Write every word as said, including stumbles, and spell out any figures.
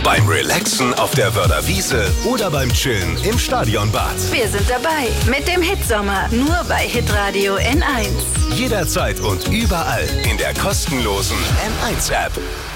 Beim Relaxen auf der Wörder Wiese oder beim Chillen im Stadionbad. Wir sind dabei mit dem Hitsommer, nur bei Hitradio N eins. Jederzeit und überall in der kostenlosen N eins App.